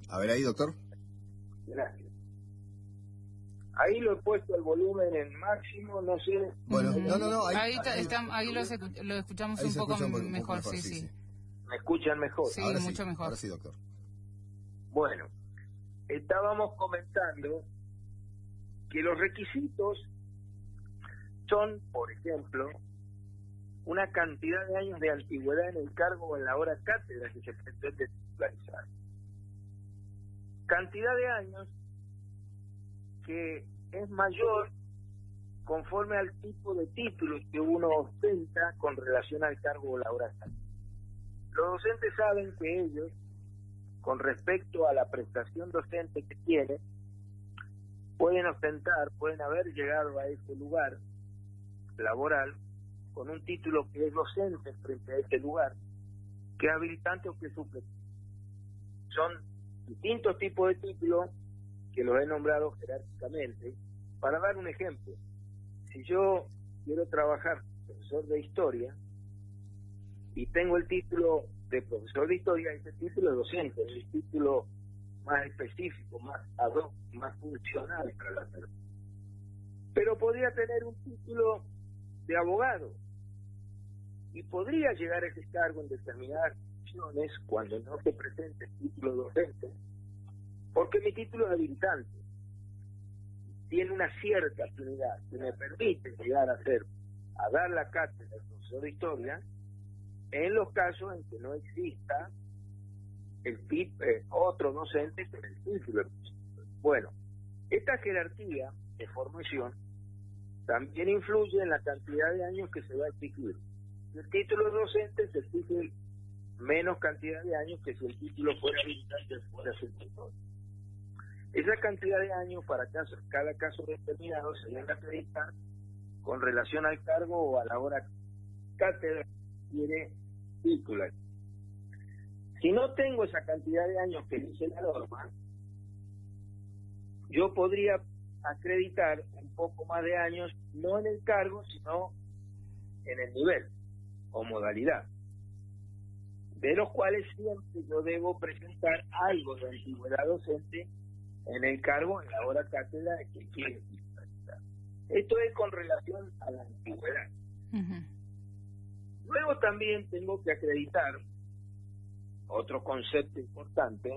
A ver ahí, doctor. Gracias. Ahí lo he puesto el volumen en máximo, no sé. Bueno, no. Ahí lo escuchamos un poco mejor, sí. ¿Me escuchan mejor? Sí, ahora mucho mejor. Ahora sí, doctor. Bueno, estábamos comentando que los requisitos son, por ejemplo, una cantidad de años de antigüedad en el cargo o en la hora cátedra que se pretende titularizar. Cantidad de años que es mayor conforme al tipo de títulos que uno ostenta con relación al cargo o la hora cátedra. Los docentes saben que ellos, con respecto a la prestación docente que tienen, pueden haber llegado a ese lugar laboral con un título que es docente frente a ese lugar, que es habilitante o que es suplente. Son distintos tipos de títulos que los he nombrado jerárquicamente. Para dar un ejemplo, si yo quiero trabajar profesor de historia y tengo el título de profesor de historia, ese título es docente, es el título más específico, más ad hoc, más funcional para la persona. Pero podría tener un título de abogado y podría llegar a ese cargo en determinadas situaciones cuando no se presente el título docente, porque mi título es habilitante, tiene una cierta afinidad que me permite llegar a dar la cátedra de profesor de historia en los casos en que no exista otro docente con el título. Bueno, esta jerarquía de formación también influye en la cantidad de años que se va a exigir. Si el título docente se exige menos cantidad de años que si el título fuera habilitante fuera supletorio. Esa cantidad de años para cada caso determinado se debe acreditar con relación al cargo o a la hora cátedra que quiere titular. Si no tengo esa cantidad de años que dice la norma, yo podría acreditar un poco más de años, no en el cargo, sino en el nivel o modalidad, de los cuales siempre yo debo presentar algo de antigüedad docente en el cargo, en la hora cátedra que quiere titularizar. Esto es con relación a la antigüedad. Luego también tengo que acreditar otro concepto importante,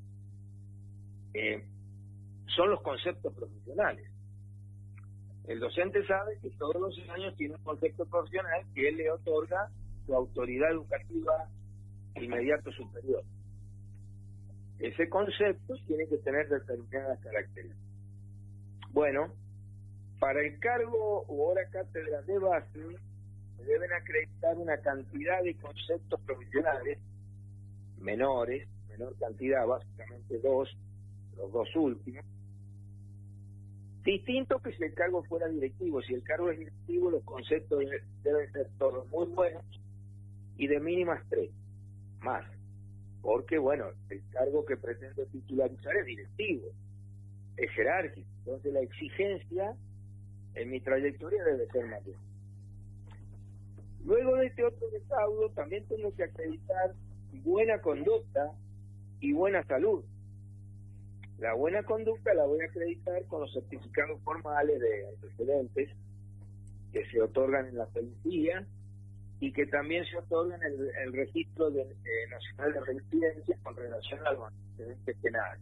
son los conceptos profesionales. El docente sabe que todos los años tiene un concepto profesional que él le otorga su autoridad educativa inmediato superior. Ese concepto tiene que tener determinadas características. Bueno, para el cargo u hora cátedra de base se deben acreditar una cantidad de conceptos profesionales menor cantidad, básicamente los dos últimos, distinto que si el cargo fuera directivo. Si el cargo es directivo, los conceptos deben ser todos muy buenos y de mínimas 3 más, porque bueno, el cargo que pretendo titularizar es directivo, es jerárquico, entonces la exigencia en mi trayectoria debe ser mayor. Luego de este otro recaudo también tengo que acreditar buena conducta y buena salud. La buena conducta la voy a acreditar con los certificados formales de antecedentes que se otorgan en la policía y que también se otorgan en el registro nacional de residencia con relación a los antecedentes penales.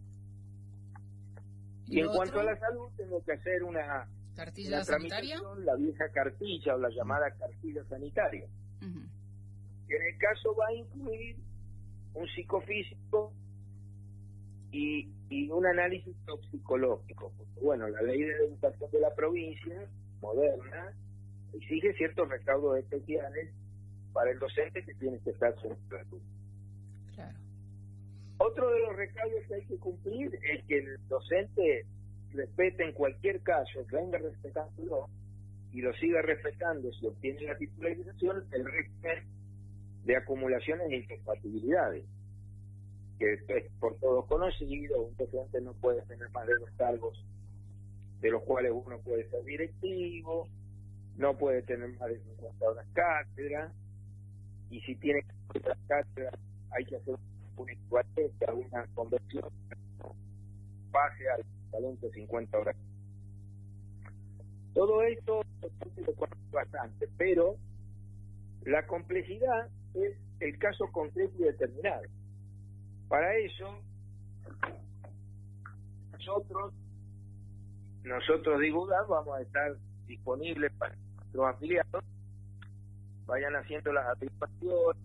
Y en cuanto a la salud, tengo que hacer una tramitación, la vieja cartilla o la llamada cartilla sanitaria, que en el caso va a incluir un psicofísico y un análisis toxicológico, porque bueno, la ley de educación de la provincia moderna exige ciertos recaudos especiales para el docente que tiene que estar sobre. Claro. Otro de los recaudos que hay que cumplir es que el docente respete en cualquier caso, venga respetándolo y lo siga respetando si obtiene la titularización, el régimen de acumulaciones e incompatibilidades, que es por todos conocido. Un docente no puede tener más de 2 cargos, de los cuales uno puede ser directivo, no puede tener más de 50 horas cátedra, y si tiene cátedra hay que hacer una equivalente, a una conversión, pase al equivalente 50 horas. Todo esto lo conozco bastante, pero la complejidad es el caso concreto y determinado. Para eso, nosotros de IGUDAP vamos a estar disponibles para nuestros afiliados, vayan haciendo las aplicaciones,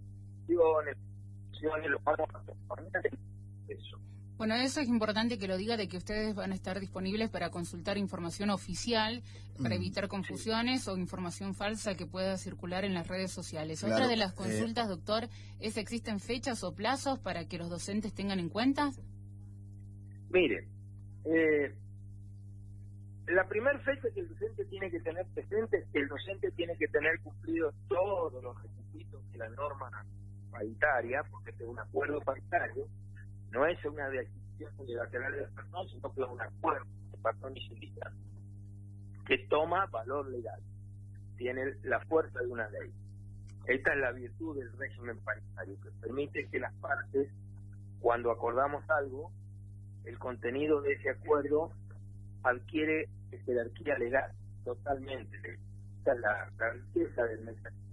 los vamos a acompañar en eso. Bueno, eso es importante que lo diga, de que ustedes van a estar disponibles para consultar información oficial, para evitar confusiones o información falsa que pueda circular en las redes sociales. Claro, otra de las consultas, doctor, es: ¿existen fechas o plazos para que los docentes tengan en cuenta? Mire, la primera fecha que el docente tiene que tener presente es que el docente tiene que tener cumplidos todos los requisitos de la norma paritaria, porque este es un acuerdo paritario. No es una decisión unilateral del patrón, sino que es un acuerdo de patrón y sindicato que toma valor legal, tiene la fuerza de una ley. Esta es la virtud del régimen paritario, que permite que las partes, cuando acordamos algo, el contenido de ese acuerdo adquiere jerarquía legal, totalmente. Esta es la riqueza del mecanismo.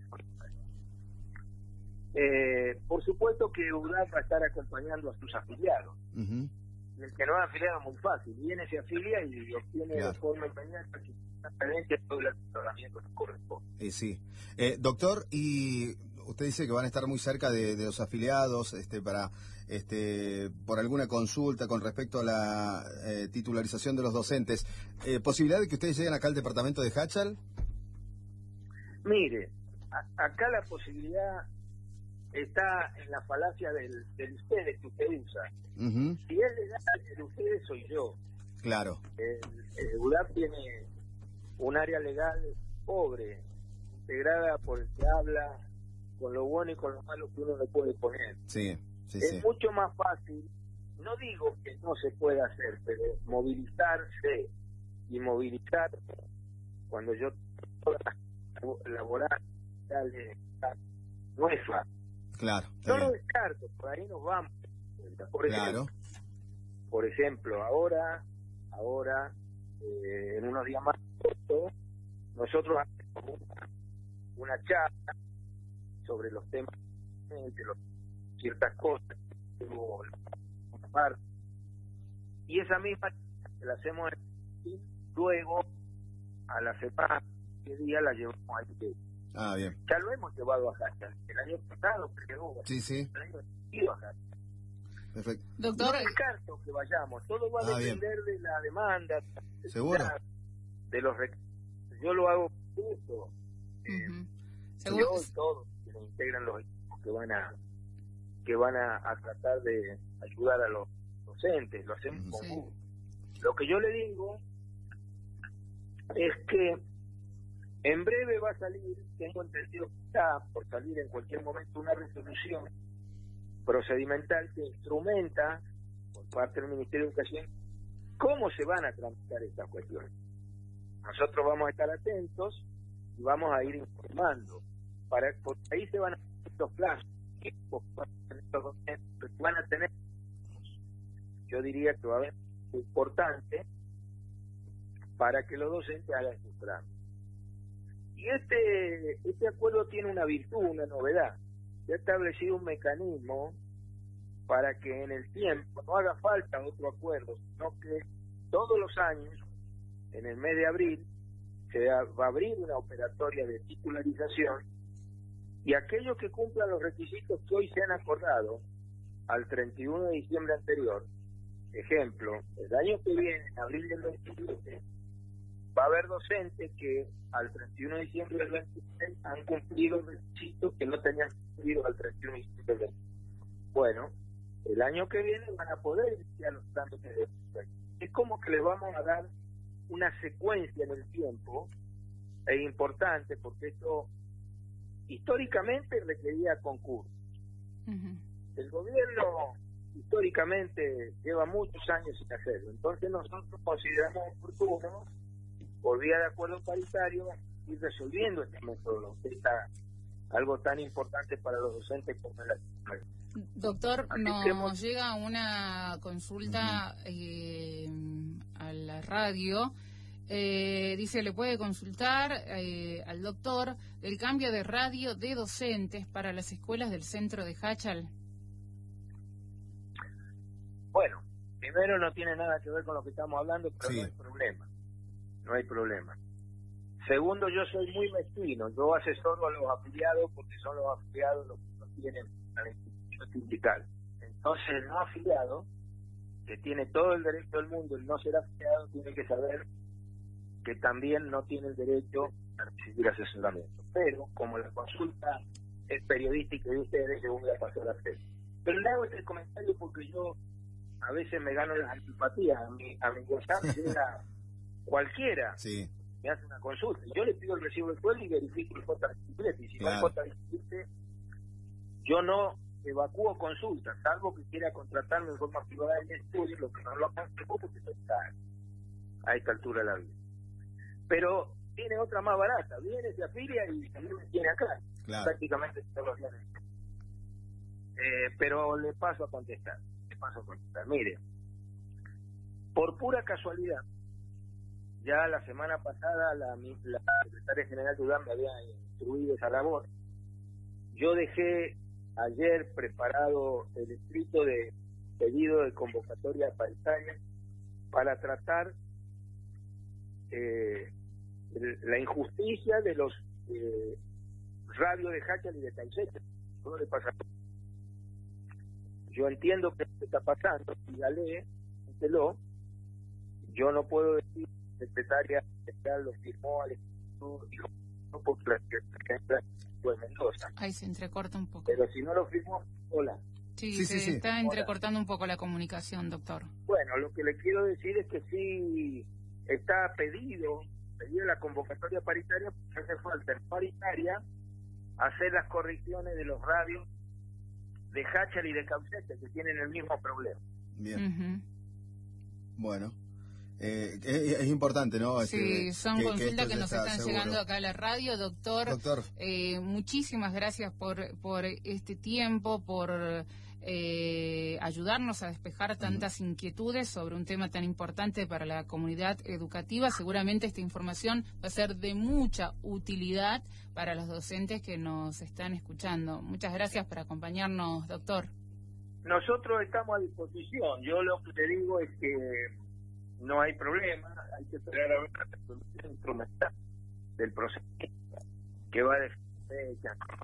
Por supuesto que UDAP va a estar acompañando a sus afiliados. El que no es afiliado es muy fácil, viene, se afilia y obtiene de forma inmediata todo el asesoramiento que corresponde. Sí. Doctor, y usted dice que van a estar muy cerca de los afiliados para por alguna consulta con respecto a la titularización de los docentes. ¿Posibilidad de que ustedes lleguen acá al departamento de Háchal? Mire, acá la posibilidad está en la falacia del ustedes que usted usa. Si es legal, el ustedes soy yo. Claro. El UDAP tiene un área legal pobre, integrada por el que habla con lo bueno y con lo malo que uno le puede poner. Sí. Es mucho más fácil, no digo que no se pueda hacer, pero movilizarse y movilizar cuando yo laboral no es fácil. Claro. No lo descarto, por ahí nos vamos. Por ejemplo, ahora en unos días más nosotros hacemos una charla sobre los temas, ciertas cosas, una parte, y esa misma la hacemos luego a la semana, ¿qué día la llevamos ahí? Bien. Ya lo hemos llevado a Háchal. El año pasado quedó. Sí. El año ido a Háchal. Perfecto. Doctor, no descarto que vayamos. Todo va a depender de la demanda. ¿Seguro? De los requisitos. Yo lo hago justo. ¿Seguro? Yo y todos que nos integran los equipos que van a tratar de ayudar a los docentes. Lo hacemos con gusto. Lo que yo le digo es que en breve va a salir, tengo entendido que está por salir en cualquier momento, una resolución procedimental que instrumenta por parte del Ministerio de Educación cómo se van a tramitar estas cuestiones. Nosotros vamos a estar atentos y vamos a ir informando. Porque ahí se van a hacer los plazos que van a tener. Yo diría que va a haber importante para que los docentes hagan sus trámites. Y este acuerdo tiene una virtud, una novedad. Se ha establecido un mecanismo para que en el tiempo no haga falta otro acuerdo, sino que todos los años, en el mes de abril, se va a abrir una operatoria de titularización y aquellos que cumplan los requisitos que hoy se han acordado al 31 de diciembre anterior, ejemplo, el año que viene, en abril del 27, va a haber docentes que al 31 de diciembre del 26 han cumplido requisitos que no tenían cumplido al 31 de diciembre del 26. Bueno, el año que viene van a poder iniciar los trámites de educación. Es como que les vamos a dar una secuencia en el tiempo, es importante porque esto históricamente requería concurso. El gobierno históricamente lleva muchos años sin hacerlo, entonces nosotros consideramos oportuno, por vía de acuerdo paritario, ir resolviendo este método, que está algo tan importante para los docentes como la Doctor, nos llega una consulta a la radio. Dice, le puede consultar al doctor el cambio de radio de docentes para las escuelas del centro de Jáchal. Bueno, primero no tiene nada que ver con lo que estamos hablando, pero no hay problema. No hay problema. Segundo, yo soy muy mezquino. Yo asesoro a los afiliados porque son los afiliados los que no tienen la institución sindical. Entonces, el no afiliado, que tiene todo el derecho del mundo, el no ser afiliado, tiene que saber que también no tiene el derecho a recibir asesoramiento. Pero, como la consulta es periodística de ustedes, yo voy a pasar a hacer. Pero le hago este comentario porque yo a veces me gano las antipatías. A mi WhatsApp llega cualquiera, me hace una consulta. Yo le pido el recibo de sueldo y verifico el J17. Y si no hay J17, yo no evacúo consultas, salvo que quiera contratarme en forma privada en el estudio, lo que no lo aconsejo porque está a esta altura de la vida. Pero tiene otra más barata, viene, se afilia y también me tiene acá, prácticamente todos los días. Pero le paso a contestar. Mire, por pura casualidad, ya la semana pasada la secretaria general de UDAM me había instruido esa labor. Yo dejé ayer preparado el escrito de pedido de convocatoria paritaria para tratar la injusticia de los radios de Jáchal y de Caicecha. ¿Cómo le pasa? Yo entiendo que está pasando, y la ley, yo no puedo decir que la secretaria general lo firmó al Instituto, no porque la secretaria fue Mendoza. Ahí se entrecorta un poco. Pero si no lo firmó, hola. Sí, está entrecortando un poco la comunicación, doctor. Bueno, lo que le quiero decir es que sí está pedido la convocatoria paritaria, porque hace falta en paritaria hacer las correcciones de los radios de Jáchal y de Caucete, que tienen el mismo problema. Bien. Bueno, es importante, ¿no? Sí, son consultas que nos están llegando acá a la radio. Doctor, muchísimas gracias por este tiempo, por ayudarnos a despejar tantas inquietudes sobre un tema tan importante para la comunidad educativa. Seguramente esta información va a ser de mucha utilidad para los docentes que nos están escuchando. Muchas gracias por acompañarnos, doctor. Nosotros estamos a disposición. Yo lo que te digo es que no hay problema, hay que esperar a ver la resolución instrumental del proceso que va a definir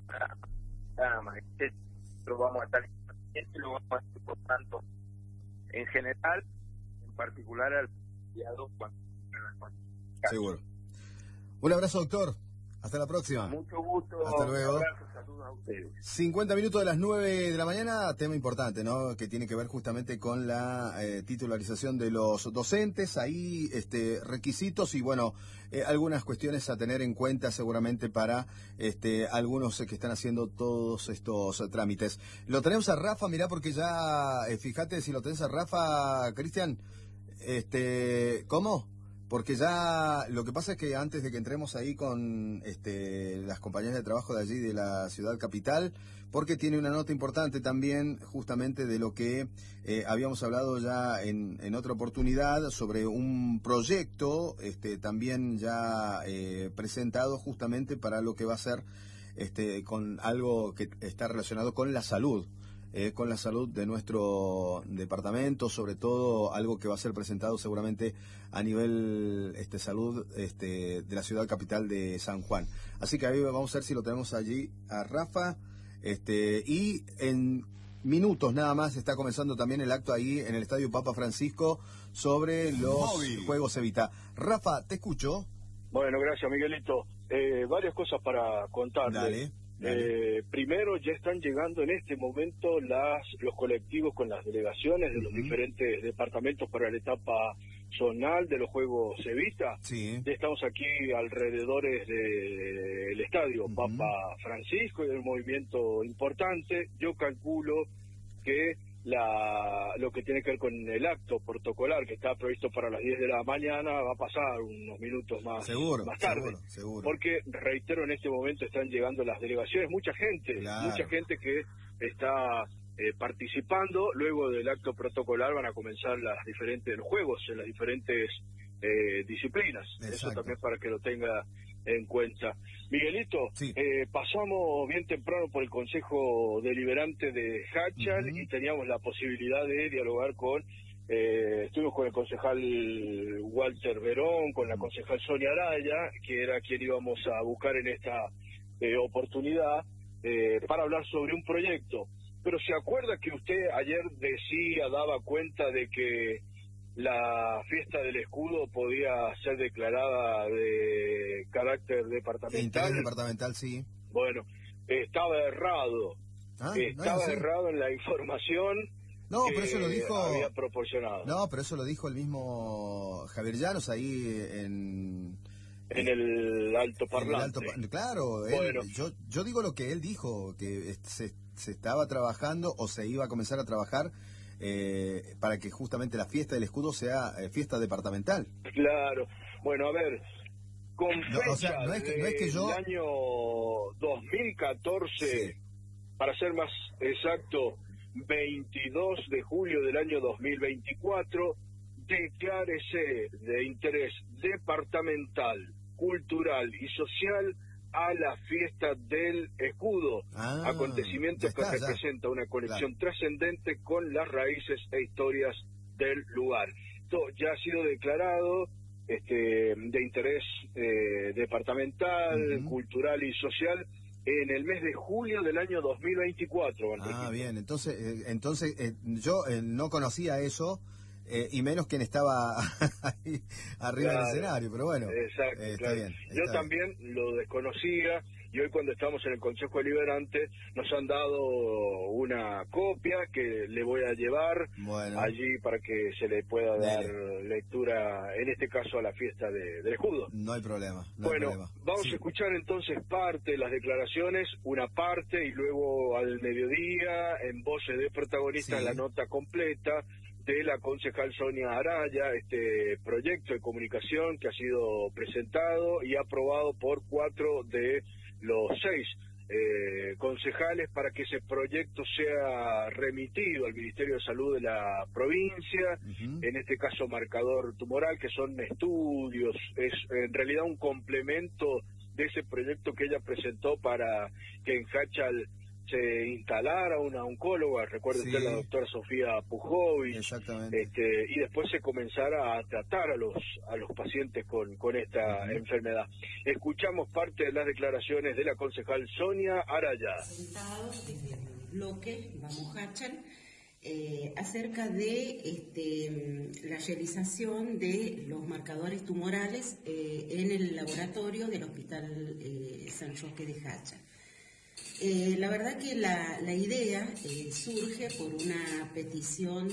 pero vamos a estar y lo vamos a hacer por tanto en general, en particular al enviado cuando. Seguro. Un abrazo, doctor. Hasta la próxima. Mucho gusto. Hasta luego. Abrazo, saludos a ustedes. 50 minutos de las 9 de la mañana, tema importante, ¿no? Que tiene que ver justamente con la titularización de los docentes, ahí requisitos y bueno, algunas cuestiones a tener en cuenta seguramente para algunos que están haciendo todos estos trámites. Lo tenemos a Rafa, mirá, porque ya, fíjate si lo tenés a Rafa, Cristian, ¿cómo? Porque ya lo que pasa es que antes de que entremos ahí con las compañeras de trabajo de allí de la ciudad capital, porque tiene una nota importante también justamente de lo que habíamos hablado ya en otra oportunidad sobre un proyecto también ya presentado justamente para lo que va a ser con algo que está relacionado con la salud. Con la salud de nuestro departamento, sobre todo algo que va a ser presentado seguramente a nivel salud de la ciudad capital de San Juan. Así que ahí vamos a ver si lo tenemos allí a Rafa, y en minutos nada más está comenzando también el acto ahí en el Estadio Papa Francisco sobre los Juegos Evita. Rafa, te escucho. Bueno, gracias, Miguelito. Varias cosas para contarle. Dale. Primero, ya están llegando en este momento los colectivos con las delegaciones de los diferentes departamentos para la etapa zonal de los Juegos Evita. Ya estamos aquí alrededores del estadio Papa Francisco y del movimiento importante. Yo calculo que lo que tiene que ver con el acto protocolar que está previsto para las 10 de la mañana va a pasar unos minutos más tarde. Seguro. Porque, reitero, en este momento están llegando las delegaciones, mucha gente que está participando. Luego del acto protocolar van a comenzar los juegos en las diferentes disciplinas. Exacto. Eso también para que lo tenga en cuenta. Miguelito, sí. Pasamos bien temprano por el Consejo Deliberante de Háchal y teníamos la posibilidad de dialogar estuvimos con el concejal Walter Verón, con la concejal Sonia Araya, que era quien íbamos a buscar en esta oportunidad para hablar sobre un proyecto. Pero se acuerda que usted ayer daba cuenta de que la fiesta del escudo podía ser declarada de carácter departamental. Interés departamental, sí. Bueno, estaba errado. Estaba errado en la información. No, pero eso lo dijo. Había proporcionado. No, pero eso lo dijo el mismo Javier Llanos ahí en el altoparlante. Claro, bueno. Yo digo lo que él dijo, que se estaba trabajando o se iba a comenzar a trabajar para que justamente la fiesta del escudo sea fiesta departamental. Claro. Bueno, a ver, con fecha o sea, no es que yo... del año 2014, sí. Para ser más exacto, 22 de julio del año 2024, declárese de interés departamental, cultural y social a la fiesta del escudo, acontecimiento que representa una conexión trascendente con las raíces e historias del lugar. Esto ya ha sido declarado de interés departamental, cultural y social en el mes de julio del año 2024. Bien, entonces yo no conocía eso. Y menos quien estaba ahí arriba del escenario, pero bueno. Exacto, está bien. Yo también lo desconocía, y hoy cuando estamos en el Consejo Deliberante nos han dado una copia que le voy a llevar allí para que se le pueda dar lectura, en este caso a la fiesta del escudo. No hay problema. Vamos a escuchar entonces parte de las declaraciones, una parte, y luego al mediodía, en voces de protagonistas, la nota completa de la concejal Sonia Araya, este proyecto de comunicación que ha sido presentado y aprobado por 4 de los 6 concejales para que ese proyecto sea remitido al Ministerio de Salud de la provincia, en este caso marcador tumoral, que son estudios, es en realidad un complemento de ese proyecto que ella presentó para que en Háchal se instalara una oncóloga, recuerden usted, la doctora Sofía Pujovic, exactamente, y después se comenzara a tratar a los pacientes con esta enfermedad. Escuchamos parte de las declaraciones de la concejal Sonia Araya. Presentados desde el bloque Vamos Háchal acerca de la realización de los marcadores tumorales en el laboratorio del Hospital San Roque de Háchal. La verdad que la idea surge por una petición,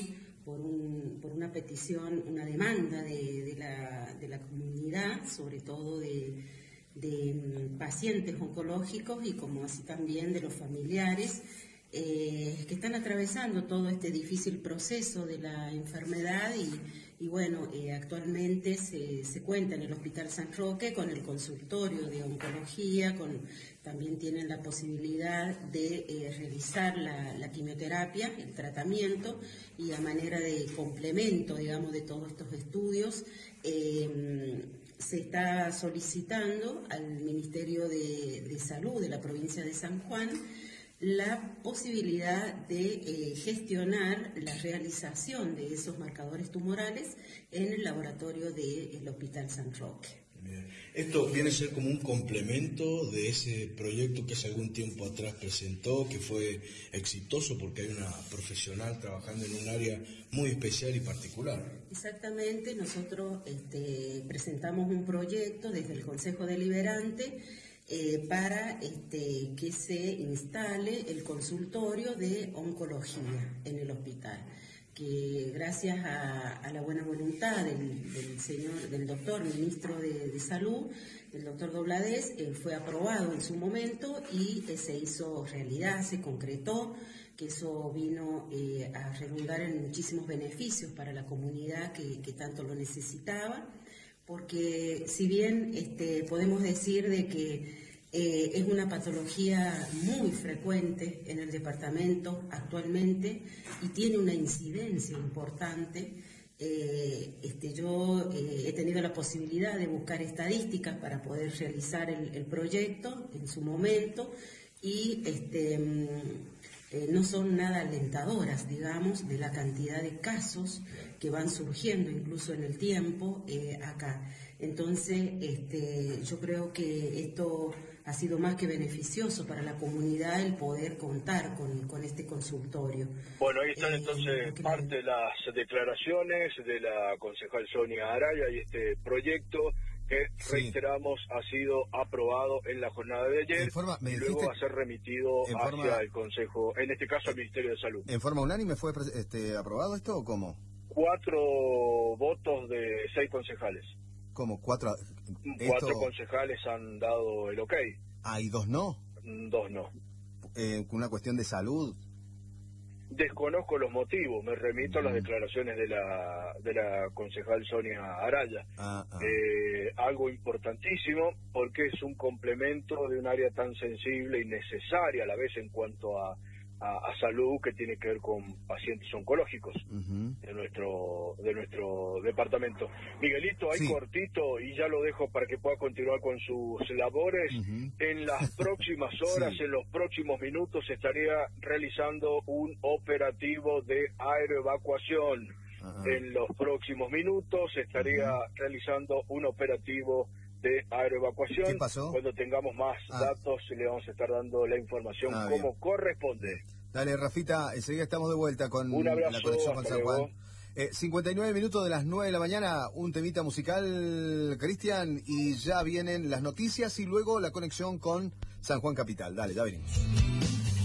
una demanda de la comunidad, sobre todo de pacientes oncológicos y como así también de los familiares que están atravesando todo este difícil proceso de la enfermedad y bueno, actualmente se cuenta en el Hospital San Roque con el consultorio de oncología, también tienen la posibilidad de realizar la quimioterapia, el tratamiento, y a manera de complemento, digamos, de todos estos estudios, se está solicitando al Ministerio de Salud de la provincia de San Juan la posibilidad de gestionar la realización de esos marcadores tumorales en el laboratorio del Hospital San Roque. Bien. Esto viene a ser como un complemento de ese proyecto que hace algún tiempo atrás presentó, que fue exitoso porque hay una profesional trabajando en un área muy especial y particular. Exactamente, nosotros presentamos un proyecto desde el Consejo Deliberante para que se instale el consultorio de oncología en el hospital, que gracias a la buena voluntad del doctor ministro de Salud, el doctor Dobladez, fue aprobado en su momento y se hizo realidad, se concretó, que eso vino a redundar en muchísimos beneficios para la comunidad que tanto lo necesitaba, porque si bien podemos decir de que Es una patología muy frecuente en el departamento actualmente y tiene una incidencia importante. Yo he tenido la posibilidad de buscar estadísticas para poder realizar el proyecto en su momento y no son nada alentadoras, digamos, de la cantidad de casos que van surgiendo incluso en el tiempo acá. Entonces, yo creo que esto ha sido más que beneficioso para la comunidad el poder contar con este consultorio. Bueno, ahí están entonces parte de las declaraciones de la concejal Sonia Araya y este proyecto que, reiteramos, ha sido aprobado en la jornada de ayer y luego va a ser remitido hacia el Consejo, en este caso al Ministerio de Salud. ¿En forma unánime fue aprobado esto o cómo? 4 votos de 6 concejales. ¿Cómo? 4 concejales han dado el ok. Ah, ¿y 2 no? 2 no. ¿Una cuestión de salud? Desconozco los motivos, me remito a las declaraciones de la concejal Sonia Araya. Algo importantísimo porque es un complemento de un área tan sensible y necesaria a la vez en cuanto a salud, que tiene que ver con pacientes oncológicos de nuestro departamento. Miguelito, ahí cortito, y ya lo dejo para que pueda continuar con sus labores. En las próximas horas, en los próximos minutos, estaría realizando un operativo de aeroevacuación. En los próximos minutos estaría realizando un operativo de aeroevacuación. ¿Qué pasó? Cuando tengamos más datos le vamos a estar dando la información como corresponde. Dale, Rafita, enseguida estamos de vuelta con un abrazo, la conexión con San Juan. 59 minutos de las 9 de la mañana, un temita musical, Cristian, y ya vienen las noticias y luego la conexión con San Juan Capital. Dale, ya venimos.